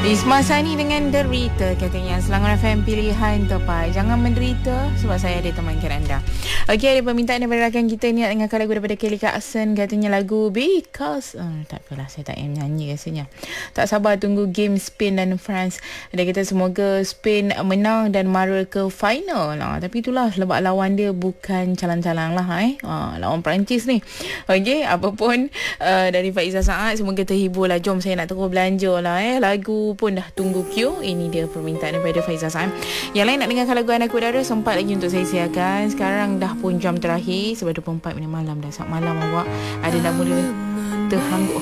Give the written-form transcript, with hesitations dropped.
Isma Sani dengan Derita, katanya Selangor FM pilihan terbaik. Jangan menderita sebab saya ada temankan anda. Okey, ada permintaan daripada rakan kita ni nak dengarkan lagu daripada Kelly Clarkson, katanya lagu Because tak apalah, saya tak payah nyanyi rasanya. Tak sabar tunggu game Spain dan France. Dia kata semoga Spain menang dan mara ke final lah. Tapi itulah, sebab lawan dia bukan calang-calang lah lawan Perancis ni. Okey, apapun dari Faizah Saad, semoga terhibur lah. Jom, saya nak terus belanja lah lagu pun dah tunggu queue. Ini dia permintaan daripada Faizah Saad. Yang lain nak dengarkan lagu Anak Udara, sempat lagi untuk saya siarkan. Sekarang dah pun jam terakhir sebab 24 minit malam dah. Saat malam awak ada nak mula terhangguk